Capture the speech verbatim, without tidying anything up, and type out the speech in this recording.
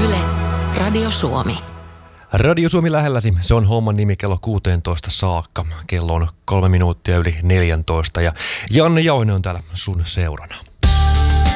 Yle, Radio Suomi. Radio Suomi lähelläsi, se on homman nimi kello kuusitoista saakka. Kello on kolme minuuttia yli neljätoista ja Janne Jauhinen on täällä sun seurana.